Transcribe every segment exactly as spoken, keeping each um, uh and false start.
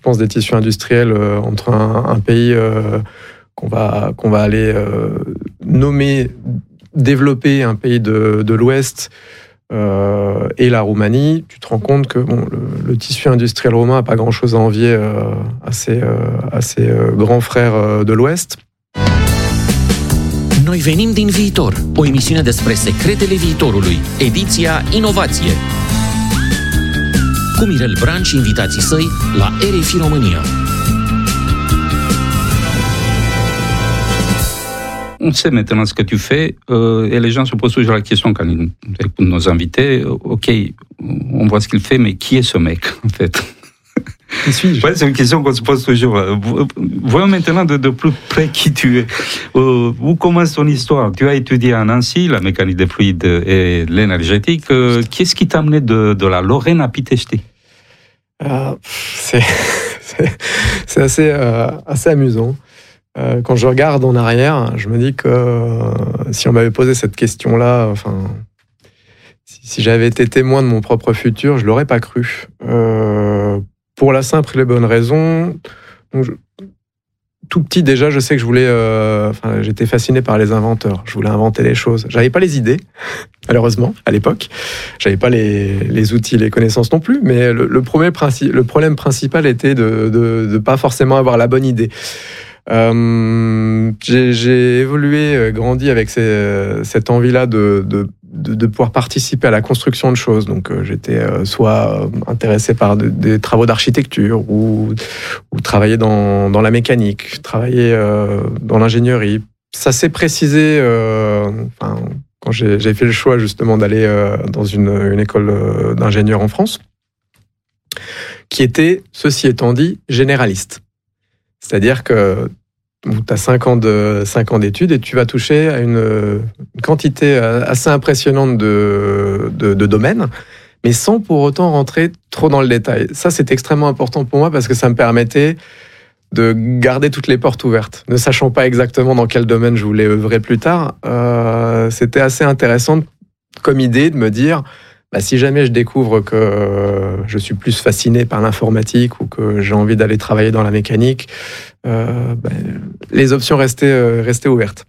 pense, des tissus industriels euh, entre un, un pays euh, qu'on va, qu'on va aller euh, nommer, développer, un pays de, de l'Ouest, euh, et la Roumanie, tu te rends compte que bon, le, le tissu industriel roumain n'a pas grand-chose à envier euh, à ses, euh, à ses euh, grands frères euh, de l'Ouest. Noi venim din viitor, o emisiune despre secretele viitorului, ediția Inovație. Cu Mirel Bran și invitații săi la R F I România. On sait maintenant ce que tu fais, euh, et les gens se posent toujours la question quand ils écoutent nos invités, ok, on voit ce qu'il fait, mais qui est ce mec, en fait? Qui suis-je? Ouais, c'est une question qu'on se pose toujours. Voyons maintenant de, de plus près qui tu es. Euh, où commence ton histoire? Tu as étudié à Nancy la mécanique des fluides et l'énergétique. Euh, qu'est-ce qui t'a amené de, de la Lorraine à Pitești? euh, c'est, c'est, c'est assez, euh, assez amusant. Euh, quand je regarde en arrière, je me dis que euh, si on m'avait posé cette question-là, enfin, si, si j'avais été témoin de mon propre futur, je l'aurais pas cru. Euh, pour la simple et la bonne raison, donc je, tout petit déjà, je sais que je voulais, euh, enfin, j'étais fasciné par les inventeurs. Je voulais inventer les choses. J'avais pas les idées, malheureusement, à l'époque. J'avais pas les, les outils, les connaissances non plus. Mais le, le, premier principe, le problème principal était de, de, de pas forcément avoir la bonne idée. Euh, j'ai, j'ai évolué, grandi avec ces, cette envie-là de, de, de, de pouvoir participer à la construction de choses. Donc, euh, j'étais euh, soit intéressé par de, des travaux d'architecture ou, ou travailler dans, dans la mécanique, travailler euh, dans l'ingénierie. Ça s'est précisé euh, enfin, quand j'ai, j'ai fait le choix justement d'aller euh, dans une, une école d'ingénieur en France, qui était, ceci étant dit, généraliste. C'est-à-dire que tu as cinq ans d'études et tu vas toucher à une, une quantité assez impressionnante de, de, de domaines, mais sans pour autant rentrer trop dans le détail. Ça, c'est extrêmement important pour moi parce que ça me permettait de garder toutes les portes ouvertes. Ne sachant pas exactement dans quel domaine je voulais œuvrer plus tard, euh, c'était assez intéressant comme idée de me dire... Bah, si jamais je découvre que euh, je suis plus fasciné par l'informatique ou que j'ai envie d'aller travailler dans la mécanique, euh, bah, les options restaient, euh, restaient ouvertes.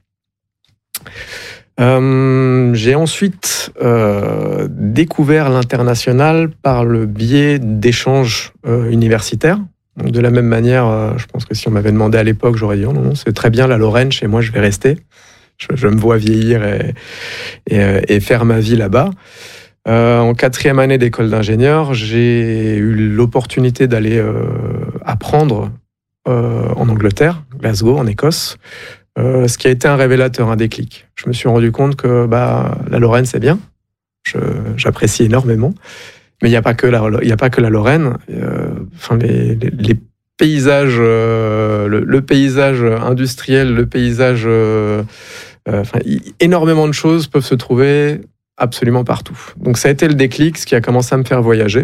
Euh, j'ai ensuite euh, découvert l'international par le biais d'échanges euh, universitaires. Donc, de la même manière, euh, je pense que si on m'avait demandé à l'époque, j'aurais dit oh non, non, c'est très bien la Lorraine, chez moi je vais rester. Je, je me vois vieillir et, et, et faire ma vie là-bas. Euh, en quatrième année d'école d'ingénieur, j'ai eu l'opportunité d'aller euh, apprendre euh, en Angleterre, Glasgow, en Écosse, euh, ce qui a été un révélateur, un déclic. Je me suis rendu compte que bah, la Lorraine, c'est bien, Je, j'apprécie énormément, mais il n'y a pas que la, il n'y a pas que la Lorraine. Euh, enfin, les, les, les paysages, euh, le, le paysage industriel, le paysage, euh, euh, enfin, y, énormément de choses peuvent se trouver absolument partout. Donc ça a été le déclic, ce qui a commencé à me faire voyager.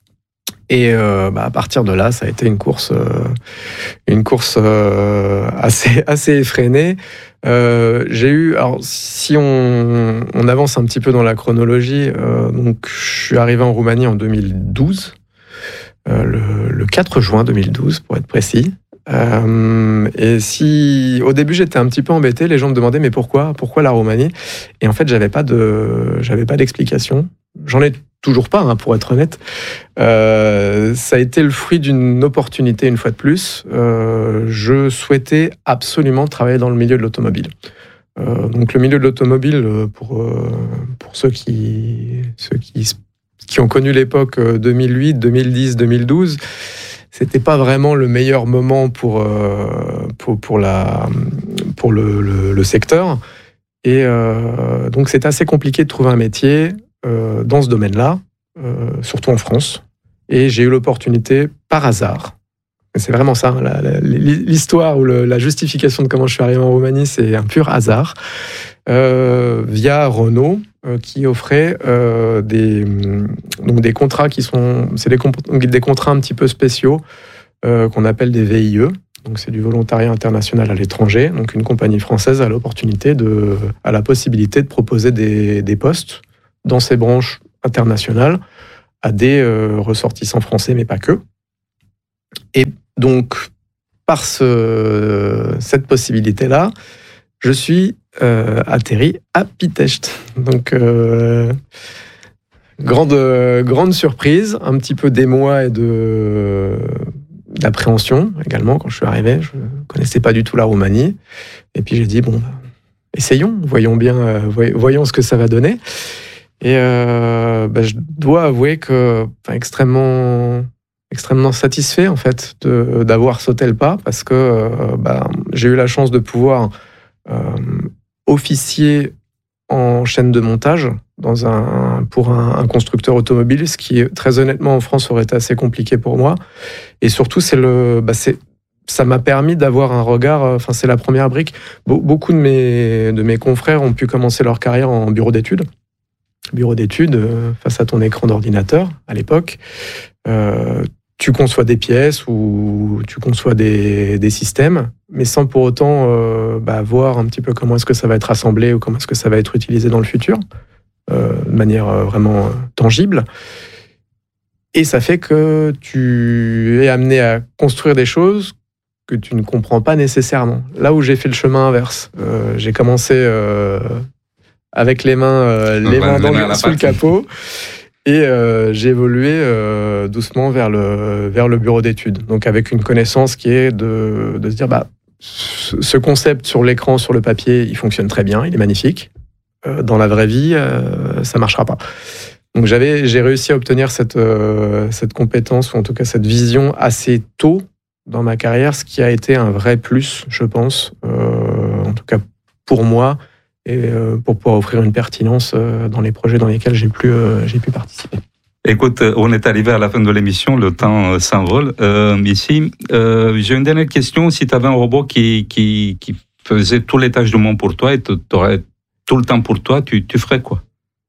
Et euh, bah, à partir de là, ça a été une course, euh, une course euh, assez, assez effrénée. Euh, j'ai eu, alors si on, on avance un petit peu dans la chronologie, euh, donc je suis arrivé en Roumanie en deux mille douze, euh, le, le quatre juin deux mille douze pour être précis. Euh, et si au début j'étais un petit peu embêté, les gens me demandaient mais pourquoi, pourquoi la Roumanie? Et en fait j'avais pas de, j'avais pas d'explication. J'en ai toujours pas, hein, pour être honnête. Euh, ça a été le fruit d'une opportunité une fois de plus. Euh, je souhaitais absolument travailler dans le milieu de l'automobile. Euh, donc le milieu de l'automobile, pour euh, pour ceux qui ceux qui qui ont connu l'époque deux mille huit, deux mille dix, deux mille douze. C'était pas vraiment le meilleur moment pour euh, pour pour la pour le, le, le secteur et euh, donc c'est assez compliqué de trouver un métier euh, dans ce domaine-là, euh, surtout en France. Et j'ai eu l'opportunité par hasard. C'est vraiment ça, la, la, l'histoire ou le, la justification de comment je suis arrivé en Roumanie, c'est un pur hasard. Euh, via Renault, euh, qui offrait euh, des, donc des contrats qui sont... C'est des, comp- des contrats un petit peu spéciaux euh, qu'on appelle des V I E. Donc c'est du volontariat international à l'étranger. Donc une compagnie française a l'opportunité de... a la possibilité de proposer des, des postes dans ces branches internationales à des euh, ressortissants français, mais pas que. Et donc, par ce, cette possibilité-là, je suis euh, atterri à Pitești. Donc, euh, grande, grande surprise, un petit peu d'émoi et de, d'appréhension également quand je suis arrivé. Je ne connaissais pas du tout la Roumanie. Et puis j'ai dit, bon, essayons, voyons bien, euh, voyons ce que ça va donner. Et euh, bah, je dois avouer que enfin, extrêmement, extrêmement satisfait en fait de, d'avoir sauté le pas parce que euh, bah, j'ai eu la chance de pouvoir euh, officier en chaîne de montage dans un, pour un, un constructeur automobile, ce qui très honnêtement en France aurait été assez compliqué pour moi. Et surtout, c'est le, bah, c'est, ça m'a permis d'avoir un regard. Enfin, c'est la première brique. Be- beaucoup de mes de mes confrères ont pu commencer leur carrière en bureau d'études. Bureau d'études, euh, face à ton écran d'ordinateur, à l'époque, euh, tu conçois des pièces ou tu conçois des, des systèmes, mais sans pour autant euh, bah, voir un petit peu comment est-ce que ça va être assemblé ou comment est-ce que ça va être utilisé dans le futur, euh, de manière euh, vraiment tangible. Et ça fait que tu es amené à construire des choses que tu ne comprends pas nécessairement. Là où j'ai fait le chemin inverse, euh, j'ai commencé... Euh, avec les mains, euh, les mains dans le, sous le capot. Et euh, j'ai évolué euh, doucement vers le, vers le bureau d'études. Donc avec une connaissance qui est de, de se dire, bah, ce concept sur l'écran, sur le papier, il fonctionne très bien, il est magnifique. Euh, dans la vraie vie, euh, ça ne marchera pas. Donc j'avais, j'ai réussi à obtenir cette, euh, cette compétence, ou en tout cas cette vision assez tôt dans ma carrière, ce qui a été un vrai plus, je pense, euh, en tout cas pour moi, et pour pouvoir offrir une pertinence dans les projets dans lesquels j'ai pu, j'ai pu participer. Écoute, on est arrivé à la fin de l'émission, le temps s'envole euh, ici. Euh, j'ai une dernière question. Si tu avais un robot qui, qui, qui faisait toutes les tâches du monde pour toi et tu aurais tout le temps pour toi, tu, tu ferais quoi?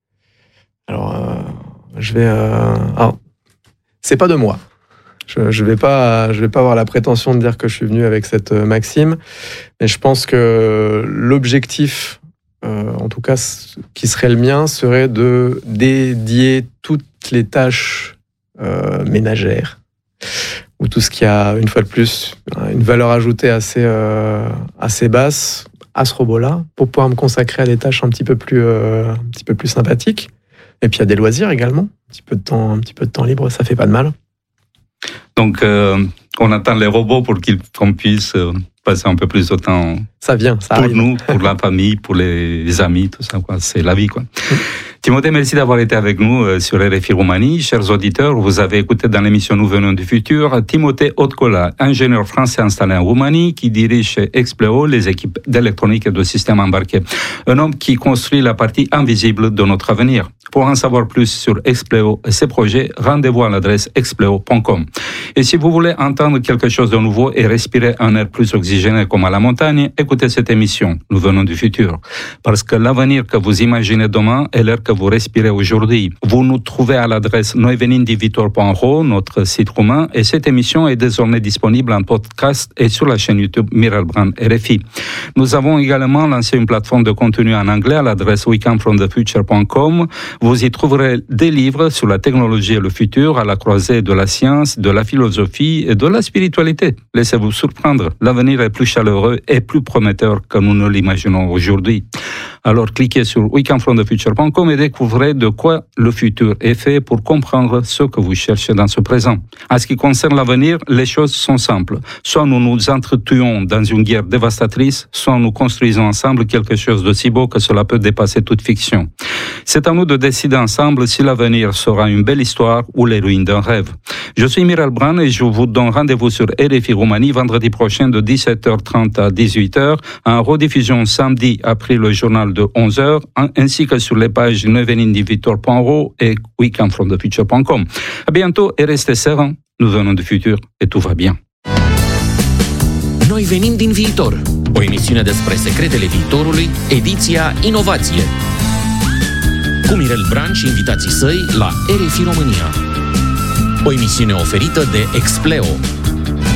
Alors, euh, je vais... Euh... Alors, c'est pas de moi. Je ne vais pas, je vais pas avoir la prétention de dire que je suis venu avec cette maxime, mais je pense que l'objectif... Euh, en tout cas, qui serait le mien, serait de dédier toutes les tâches euh, ménagères, ou tout ce qui a, une fois de plus, une valeur ajoutée assez, euh, assez basse à ce robot-là, pour pouvoir me consacrer à des tâches un petit peu plus, euh, un petit peu plus sympathiques. Et puis à des loisirs également. Un petit peu de temps, un petit peu de temps libre, ça fait pas de mal. Donc, euh, on attend les robots pour qu'ils, qu'on puisse... Euh... passer un peu plus de temps ça vient, ça pour arrive. nous, pour la famille, pour les amis, tout ça, quoi. C'est la vie, quoi. Mmh. Timothée, merci d'avoir été avec nous sur R F I Roumanie. Chers auditeurs, vous avez écouté dans l'émission Nous venons du futur Timothée Otcola, ingénieur français installé en Roumanie, qui dirige chez Expleo les équipes d'électronique et de systèmes embarqués. Un homme qui construit la partie invisible de notre avenir. Pour en savoir plus sur Expleo et ses projets, rendez-vous à l'adresse expleo point com. Et si vous voulez entendre quelque chose de nouveau et respirer un air plus oxygéné comme à la montagne, écoutez cette émission, Nous venons du futur. Parce que l'avenir que vous imaginez demain est l'air que vous respirez aujourd'hui. Vous nous trouvez à l'adresse noi venim din viitor point ro, notre site roumain, et cette émission est désormais disponible en podcast et sur la chaîne YouTube Mirel Bran R F I. Nous avons également lancé une plateforme de contenu en anglais à l'adresse we come from the future point com. Vous y trouverez des livres sur la technologie et le futur, à la croisée de la science, de la philosophie et de la spiritualité. Laissez-vous surprendre. L'avenir est plus chaleureux et plus prometteur que nous ne l'imaginons aujourd'hui. Alors, cliquez sur we come from the future point com et découvrez de quoi le futur est fait pour comprendre ce que vous cherchez dans ce présent. En ce qui concerne l'avenir, les choses sont simples. Soit nous nous entretuons dans une guerre dévastatrice, soit nous construisons ensemble quelque chose de si beau que cela peut dépasser toute fiction. C'est à nous de décider ensemble si l'avenir sera une belle histoire ou les ruines d'un rêve. Je suis Mirel Bran et je vous donne rendez-vous sur R F I Roumanie vendredi prochain de dix-sept heures trente à dix-huit heures, en rediffusion samedi après le journal de onze heures, ainsi que sur les pages noi venim din viitor point ro et we come from the future point com. À bientôt et restez sereins, nous venons du futur et tout va bien. Noi venim din viitor, o emisiune despre secretele viitorului, ediția Inovație. Cu Mirel Bran și invitații săi la R F I România. O emisiune oferită de Expleo,